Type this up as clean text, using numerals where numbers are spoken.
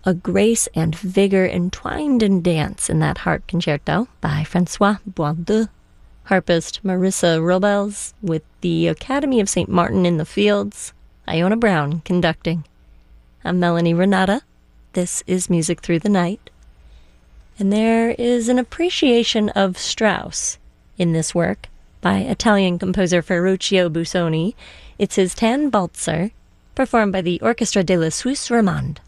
a grace and vigor entwined in dance in that harp concerto by Francois Boisdeu. Harpist Marissa Robles with the Academy of St. Martin in the Fields, Iona Brown conducting. I'm Melanie Renata. This is Music Through the Night. And there is an appreciation of Strauss in this work by Italian composer Ferruccio Busoni. It's his Tannenbalzer, performed by the Orchestra de la Suisse Romande.